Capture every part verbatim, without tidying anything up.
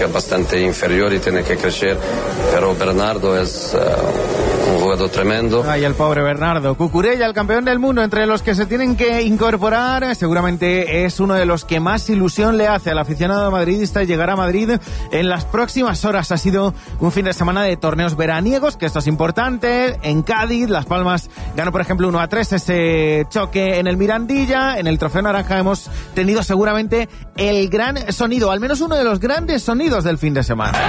es bastante inferior y tiene que crecer, pero Bernardo es uh, un jugador tremendo. Ay, el pobre Bernardo. Cucurella, el campeón del mundo, entre los que se tienen que incorporar, seguramente es uno de los que más ilusión le hace al aficionado madridista llegar a Madrid en las próximas horas. Ha sido un fin de semana de torneos veraniegos, que esto es importante. En Cádiz, Las Palmas ganó, por ejemplo, uno a tres ese choque en el Mirandilla. En el Trofeo Naranja hemos tenido seguramente el gran sonido, al menos uno de los grandes sonidos del fin de semana.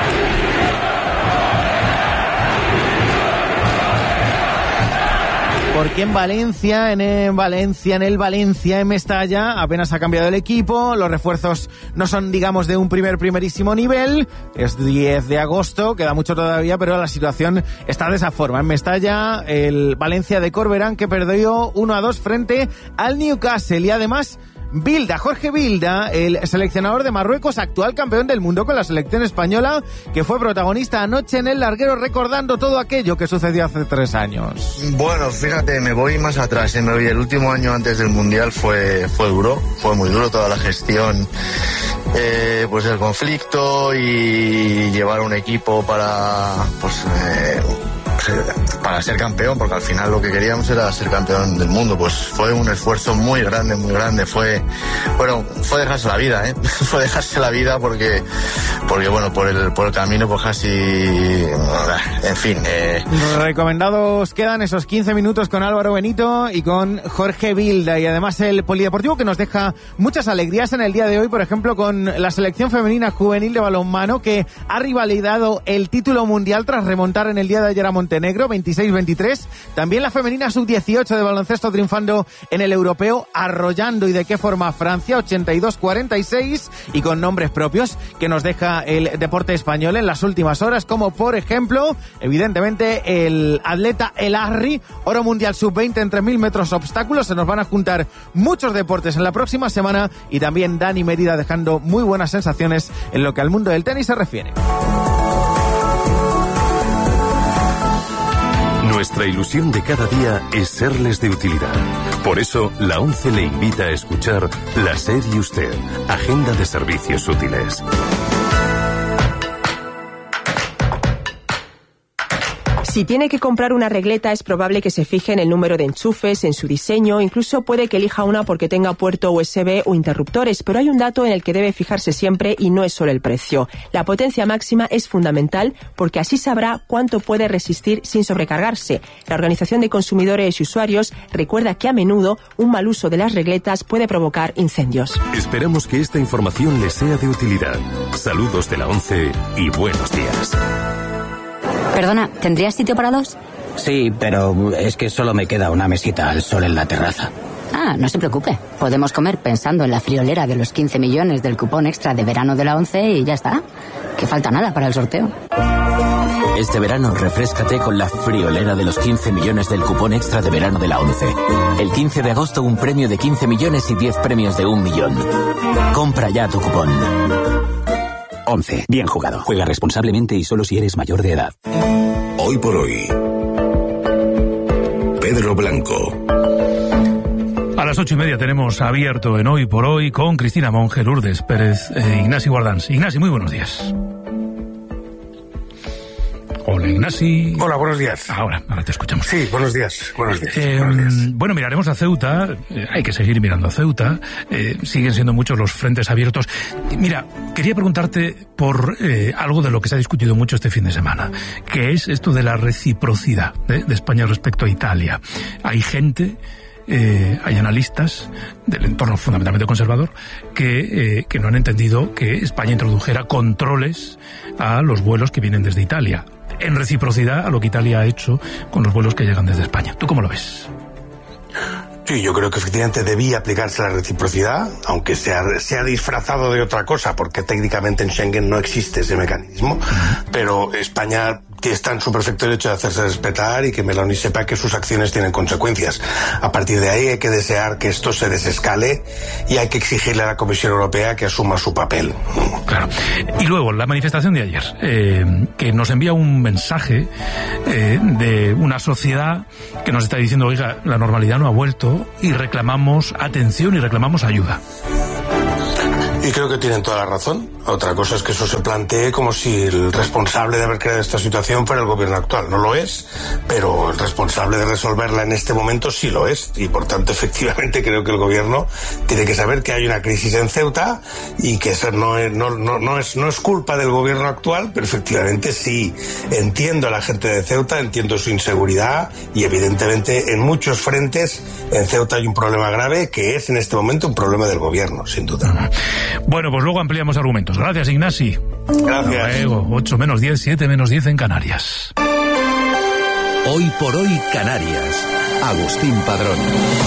Porque en Valencia, en, en Valencia, en el Valencia, en Mestalla, apenas ha cambiado el equipo, los refuerzos no son, digamos, de un primer, primerísimo nivel, es diez de agosto, queda mucho todavía, pero la situación está de esa forma. En Mestalla, el Valencia de Corberán, que perdió uno a dos frente al Newcastle, y además Bilda, Jorge Bilda, el seleccionador de Marruecos, actual campeón del mundo con la selección española, que fue protagonista anoche en el larguero recordando todo aquello que sucedió hace tres años. Bueno, fíjate, me voy más atrás, ¿eh? me voy. El último año antes del Mundial fue, fue duro, fue muy duro toda la gestión, eh, pues el conflicto y llevar un equipo para, pues, eh, para ser campeón, porque al final lo que queríamos era ser campeón del mundo. Pues fue un esfuerzo muy grande, muy grande. Fue, bueno, fue dejarse la vida, ¿eh? Fue dejarse la vida porque, porque bueno, por el, por el camino, pues casi, en fin. Eh. Recomendados quedan esos quince minutos con Álvaro Benito y con Jorge Bilda, y además el polideportivo que nos deja muchas alegrías en el día de hoy, por ejemplo, con la selección femenina juvenil de balonmano, que ha rivalidado el título mundial tras remontar en el día de ayer a Montenegro, veintiséis veintitrés. También la femenina sub dieciocho de baloncesto triunfando en el europeo, arrollando y de qué forma a Francia, ochenta y dos cuarenta y seis, y con nombres propios que nos deja el deporte español en las últimas horas, como por ejemplo, evidentemente, el atleta El Arri, oro mundial sub veinte en tres mil metros obstáculos. Se nos van a juntar muchos deportes en la próxima semana, y también Dani Mérida dejando muy buenas sensaciones en lo que al mundo del tenis se refiere. Nuestra ilusión de cada día es serles de utilidad. Por eso, la ONCE le invita a escuchar La SER y Usted, Agenda de Servicios Útiles. Si tiene que comprar una regleta, es probable que se fije en el número de enchufes, en su diseño, incluso puede que elija una porque tenga puerto U S B o interruptores, pero hay un dato en el que debe fijarse siempre, y no es solo el precio. La potencia máxima es fundamental porque así sabrá cuánto puede resistir sin sobrecargarse. La Organización de Consumidores y Usuarios recuerda que a menudo un mal uso de las regletas puede provocar incendios. Esperamos que esta información les sea de utilidad. Saludos de la ONCE y buenos días. Perdona, ¿tendrías sitio para dos? Sí, pero es que solo me queda una mesita al sol en la terraza. Ah, no se preocupe. Podemos comer pensando en la friolera de los quince millones del cupón extra de verano de la ONCE y ya está. Que falta nada para el sorteo. Este verano refréscate con la friolera de los quince millones del cupón extra de verano de la ONCE. El quince de agosto un premio de quince millones y diez premios de un millón. Compra ya tu cupón. ONCE. Bien jugado. Juega responsablemente y solo si eres mayor de edad. Hoy por hoy. Pedro Blanco. A las ocho y media tenemos abierto en Hoy por Hoy con Cristina Monge, Lourdes Pérez e Ignasi Guardans. Ignasi, muy buenos días. Hola, Ignasi. Hola, buenos días. Ahora, ahora te escuchamos. Sí, buenos días. Buenos días. Eh, buenos días. Bueno, miraremos a Ceuta. Eh, hay que seguir mirando a Ceuta. Eh, siguen siendo muchos los frentes abiertos. Mira, quería preguntarte por eh, algo de lo que se ha discutido mucho este fin de semana, que es esto de la reciprocidad ¿eh? de España respecto a Italia. Hay gente... Eh, hay analistas del entorno fundamentalmente conservador que, eh, que no han entendido que España introdujera controles a los vuelos que vienen desde Italia, en reciprocidad a lo que Italia ha hecho con los vuelos que llegan desde España. ¿Tú cómo lo ves? Sí, yo creo que efectivamente debía aplicarse la reciprocidad, aunque sea, sea disfrazado de otra cosa, porque técnicamente en Schengen no existe ese mecanismo, pero España está en su perfecto derecho de hacerse respetar y que Meloni sepa que sus acciones tienen consecuencias. A partir de ahí hay que desear que esto se desescale y hay que exigirle a la Comisión Europea que asuma su papel. Claro. Y luego, la manifestación de ayer, eh, que nos envía un mensaje eh, de una sociedad que nos está diciendo, oiga, la normalidad no ha vuelto y reclamamos atención y reclamamos ayuda. Y creo que tienen toda la razón. Otra cosa es que eso se plantee como si el responsable de haber creado esta situación fuera el gobierno actual. No lo es, pero el responsable de resolverla en este momento sí lo es. Y por tanto, efectivamente, creo que el gobierno tiene que saber que hay una crisis en Ceuta y que eso no es, no, no, no es, no es culpa del gobierno actual, pero efectivamente sí entiendo a la gente de Ceuta, entiendo su inseguridad y evidentemente en muchos frentes en Ceuta hay un problema grave que es en este momento un problema del gobierno, sin duda. Bueno, pues luego ampliamos argumentos. Gracias, Ignasi. Gracias. Luego, ocho menos diez, siete menos diez en Canarias. Hoy por hoy Canarias. Agustín Padrón.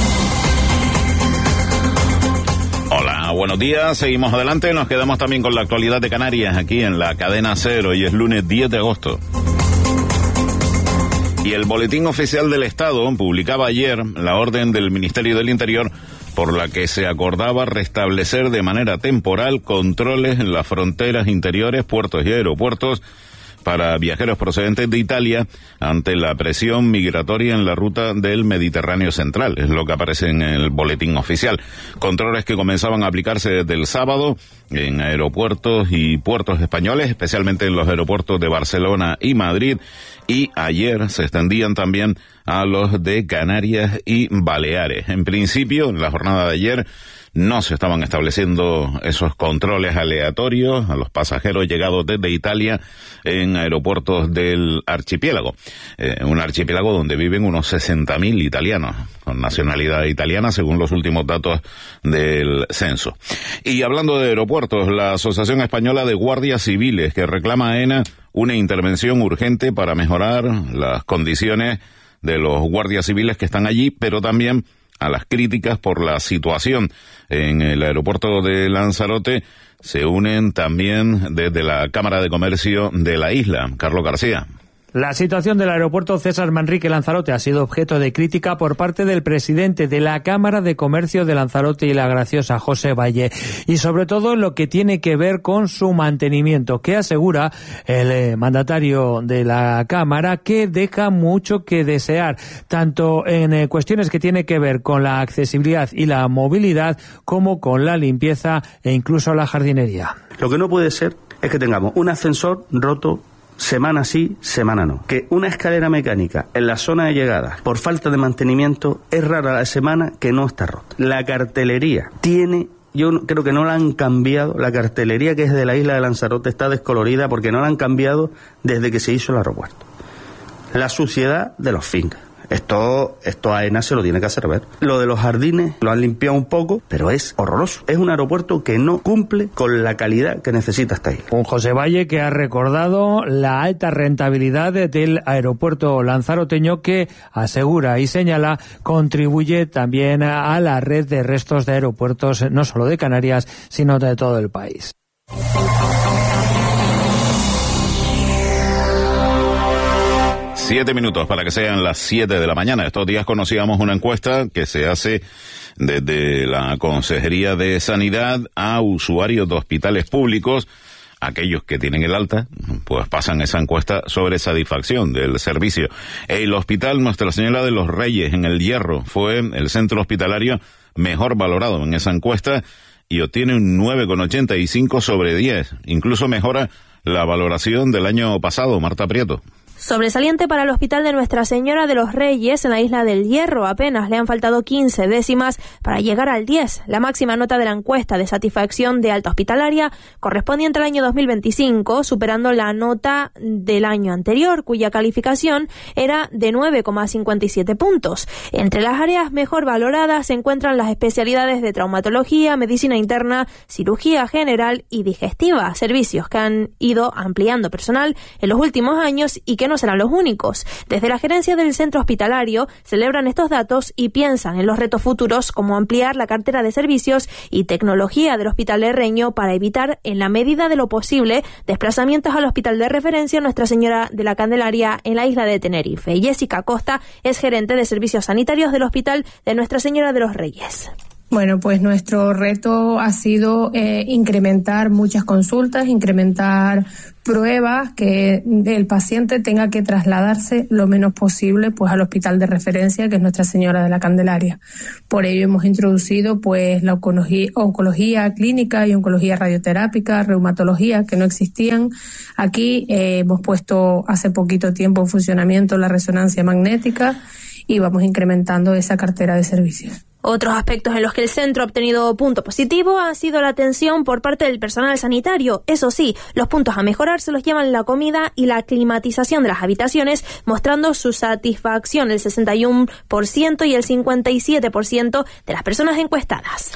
Hola, buenos días. Seguimos adelante. Nos quedamos también con la actualidad de Canarias aquí en la cadena Cero. Hoy es lunes diez de agosto. Y el Boletín Oficial del Estado publicaba ayer la orden del Ministerio del Interior por la que se acordaba restablecer de manera temporal controles en las fronteras interiores, puertos y aeropuertos para viajeros procedentes de Italia ante la presión migratoria en la ruta del Mediterráneo Central. Es lo que aparece en el boletín oficial. Controles que comenzaban a aplicarse desde el sábado en aeropuertos y puertos españoles, especialmente en los aeropuertos de Barcelona y Madrid, y ayer se extendían también a los de Canarias y Baleares. En principio, en la jornada de ayer, no se estaban estableciendo esos controles aleatorios a los pasajeros llegados desde Italia en aeropuertos del archipiélago. Eh, un archipiélago donde viven unos sesenta mil italianos con nacionalidad italiana, según los últimos datos del censo. Y hablando de aeropuertos, la Asociación Española de Guardias Civiles, que reclama a AENA una intervención urgente para mejorar las condiciones de los guardias civiles que están allí, pero también a las críticas por la situación en el aeropuerto de Lanzarote, se unen también desde la Cámara de Comercio de la isla. Carlos García. La situación del aeropuerto César Manrique Lanzarote ha sido objeto de crítica por parte del presidente de la Cámara de Comercio de Lanzarote y La Graciosa, José Valle, y sobre todo lo que tiene que ver con su mantenimiento, que asegura el eh, mandatario de la Cámara que deja mucho que desear, tanto en eh, cuestiones que tiene que ver con la accesibilidad y la movilidad, como con la limpieza e incluso la jardinería. Lo que no puede ser es que tengamos un ascensor roto semana sí, semana no. Que una escalera mecánica en la zona de llegada, por falta de mantenimiento, es rara la semana que no está rota. La cartelería tiene... Yo creo que no la han cambiado. La cartelería que es de la isla de Lanzarote está descolorida porque no la han cambiado desde que se hizo el aeropuerto. La suciedad de los fincas. Esto, esto a AENA se lo tiene que hacer ver. Lo de los jardines lo han limpiado un poco, pero es horroroso. Es un aeropuerto que no cumple con la calidad que necesita esta isla. Un José Valle que ha recordado la alta rentabilidad del aeropuerto lanzaroteño, que asegura y señala contribuye también a la red de restos de aeropuertos, no solo de Canarias, sino de todo el país. Siete minutos para que sean las siete de la mañana. Estos días conocíamos una encuesta que se hace desde la Consejería de Sanidad a usuarios de hospitales públicos. Aquellos que tienen el alta, pues pasan esa encuesta sobre satisfacción del servicio. El Hospital Nuestra Señora de los Reyes en El Hierro fue el centro hospitalario mejor valorado en esa encuesta y obtiene un nueve coma ochenta y cinco sobre diez. Incluso mejora la valoración del año pasado. Marta Prieto. Sobresaliente para el Hospital de Nuestra Señora de los Reyes en la Isla del Hierro. Apenas le han faltado quince décimas para llegar al diez. La máxima nota de la encuesta de satisfacción de alta hospitalaria correspondiente al año dos mil veinticinco, superando la nota del año anterior, cuya calificación era de nueve coma cincuenta y siete puntos. Entre las áreas mejor valoradas se encuentran las especialidades de traumatología, medicina interna, cirugía general y digestiva, servicios que han ido ampliando personal en los últimos años y que no serán los únicos. Desde la gerencia del centro hospitalario celebran estos datos y piensan en los retos futuros, como ampliar la cartera de servicios y tecnología del Hospital Herreño para evitar, en la medida de lo posible, desplazamientos al hospital de referencia Nuestra Señora de la Candelaria en la isla de Tenerife. Jessica Costa es gerente de servicios sanitarios del Hospital de Nuestra Señora de los Reyes. Bueno, pues nuestro reto ha sido eh, incrementar muchas consultas, incrementar pruebas, que el paciente tenga que trasladarse lo menos posible pues al hospital de referencia, que es Nuestra Señora de la Candelaria. Por ello hemos introducido pues la oncología, oncología clínica y oncología radioterápica, reumatología, que no existían. Aquí eh, hemos puesto hace poquito tiempo en funcionamiento la resonancia magnética y vamos incrementando esa cartera de servicios. Otros aspectos en los que el centro ha obtenido punto positivo ha sido la atención por parte del personal sanitario. Eso sí, los puntos a mejorar se los llevan la comida y la climatización de las habitaciones, mostrando su satisfacción el sesenta y uno por ciento y el cincuenta y siete por ciento de las personas encuestadas.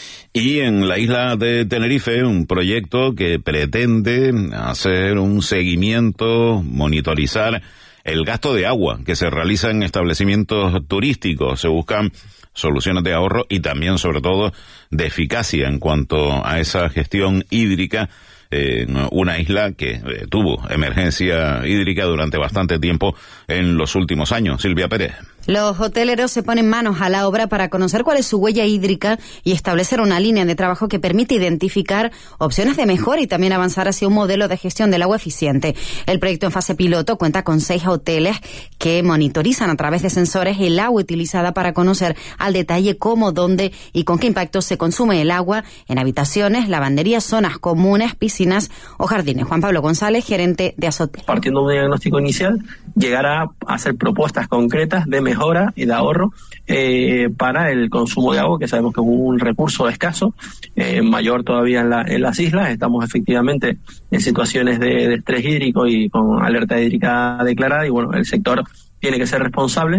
Y en la isla de Tenerife, un proyecto que pretende hacer un seguimiento, monitorizar el gasto de agua que se realiza en establecimientos turísticos. Se buscan soluciones de ahorro y también, sobre todo, de eficacia en cuanto a esa gestión hídrica en una isla que eh, tuvo emergencia hídrica durante bastante tiempo en los últimos años. Silvia Pérez. Los hoteleros se ponen manos a la obra para conocer cuál es su huella hídrica y establecer una línea de trabajo que permite identificar opciones de mejora y también avanzar hacia un modelo de gestión del agua eficiente. El proyecto en fase piloto cuenta con seis hoteles que monitorizan a través de sensores el agua utilizada para conocer al detalle cómo, dónde y con qué impacto se consume el agua en habitaciones, lavanderías, zonas comunes, piscinas o jardines. Juan Pablo González, gerente de Azote. Partiendo de un diagnóstico inicial, llegar a hacer propuestas concretas de mejora mejora y de ahorro eh, para el consumo de agua, que sabemos que es un recurso escaso, eh, mayor todavía en, la, en las islas. Estamos efectivamente en situaciones de, de estrés hídrico y con alerta hídrica declarada, y bueno, el sector tiene que ser responsable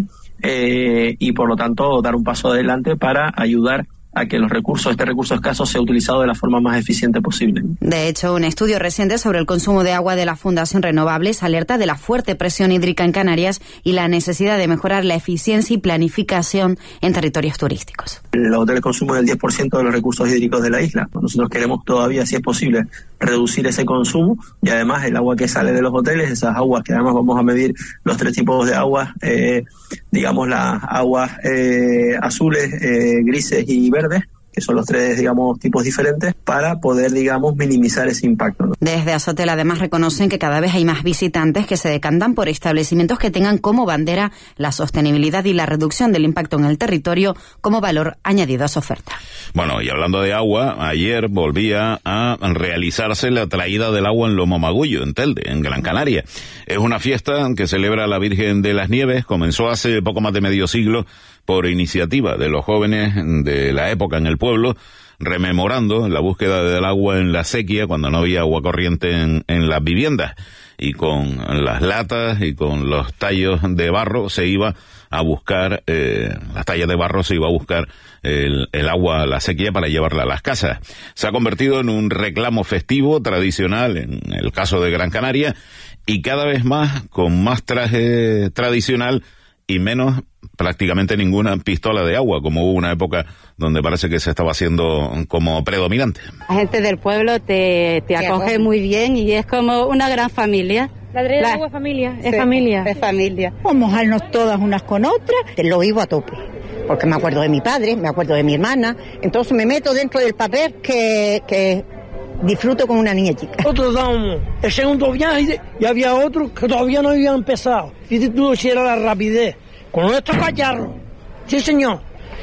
eh, y por lo tanto dar un paso adelante para ayudar a que los recursos, este recurso escaso, sea utilizado de la forma más eficiente posible. De hecho, un estudio reciente sobre el consumo de agua de la Fundación Renovables alerta de la fuerte presión hídrica en Canarias y la necesidad de mejorar la eficiencia y planificación en territorios turísticos. Los hoteles consumen el diez por ciento de los recursos hídricos de la isla. Nosotros queremos todavía, si es posible, reducir ese consumo, y además el agua que sale de los hoteles, esas aguas que además vamos a medir los tres tipos de aguas, eh, digamos las aguas eh, azules, eh, grises y verdes, que son los tres, digamos, tipos diferentes, para poder, digamos, minimizar ese impacto, ¿no? Desde Azotel además reconocen que cada vez hay más visitantes que se decantan por establecimientos que tengan como bandera la sostenibilidad y la reducción del impacto en el territorio como valor añadido a su oferta. Bueno, y hablando de agua, ayer volvía a realizarse la traída del agua en Lomomagullo, en Telde, en Gran Canaria. Es una fiesta que celebra a la Virgen de las Nieves, comenzó hace poco más de medio siglo por iniciativa de los jóvenes de la época en el pueblo, rememorando la búsqueda del agua en la sequía cuando no había agua corriente en, en las viviendas. Y con las latas y con los tallos de barro se iba a buscar, eh, las tallas de barro se iba a buscar el, el agua, la sequía, para llevarla a las casas. Se ha convertido en un reclamo festivo tradicional en el caso de Gran Canaria, y cada vez más con más traje tradicional y menos prácticamente ninguna pistola de agua, como hubo una época donde parece que se estaba haciendo como predominante. La gente del pueblo te, te acoge muy bien y es como una gran familia. La de la agua familia, es sí, familia. Es familia. Vamos a mojarnos todas unas con otras, lo vivo a tope, porque me acuerdo de mi padre, me acuerdo de mi hermana, entonces me meto dentro del papel que... que disfruto como una niña chica. Nosotros dábamos el segundo viaje y había otros que todavía no habían empezado. Y tú hicieras la rapidez con nuestros cacharros. Sí, señor.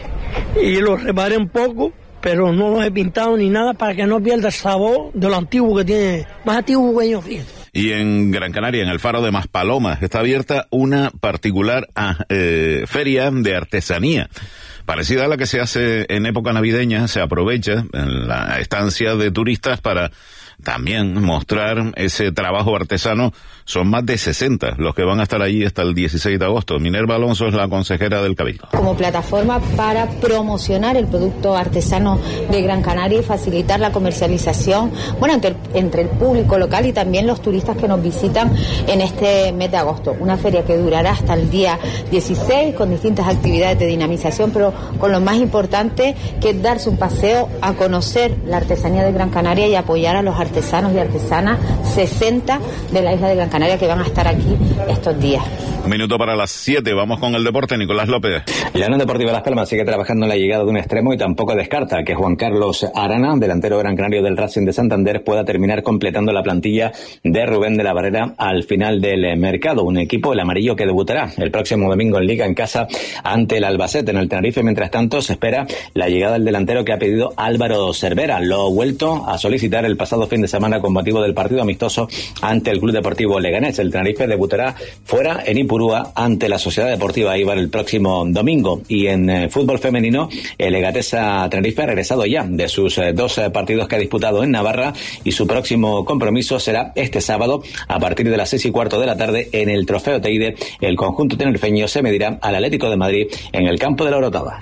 Y los reparé un poco, pero no los he pintado ni nada para que no pierda el sabor de lo antiguo que tiene, más antiguo que yo, fíjate. Y en Gran Canaria, en el Faro de Maspalomas, está abierta una particular eh, feria de artesanía. Parecida a la que se hace en época navideña, se aprovecha en la estancia de turistas para también mostrar ese trabajo artesano. Son más de sesenta los que van a estar allí hasta el dieciséis de agosto. Minerva Alonso es la consejera del Cabildo. Como plataforma para promocionar el producto artesano de Gran Canaria y facilitar la comercialización, bueno, entre, entre el público local y también los turistas que nos visitan en este mes de agosto. Una feria que durará hasta el día dieciséis con distintas actividades de dinamización, pero con lo más importante que es darse un paseo a conocer la artesanía de Gran Canaria y apoyar a los artesanos y artesanas sesenta de la isla de Gran Canaria que van a estar aquí estos días. Un minuto para las siete, vamos con el deporte, Nicolás López. La Unión Deportiva Las Palmas sigue trabajando en la llegada de un extremo y tampoco descarta que Juan Carlos Arana, delantero gran canario del Racing de Santander, pueda terminar completando la plantilla de Rubén de la Barrera al final del mercado. Un equipo, el amarillo, que debutará el próximo domingo en Liga en casa ante el Albacete en el Tenerife. Mientras tanto, se espera la llegada del delantero que ha pedido Álvaro Cervera. Lo ha vuelto a solicitar el pasado fin de semana con motivo del partido amistoso ante el Club Deportivo Leganés. El Tenerife debutará fuera en Ipurúa ante la Sociedad Deportiva Eibar el próximo domingo. Y en eh, fútbol femenino, el Legatesa Tenerife ha regresado ya de sus eh, dos eh, partidos que ha disputado en Navarra, y su próximo compromiso será este sábado a partir de las seis y cuarto de la tarde en el Trofeo Teide. El conjunto tinerfeño se medirá al Atlético de Madrid en el campo de la Orotava.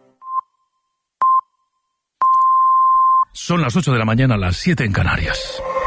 Son las ocho de la mañana, las siete en Canarias.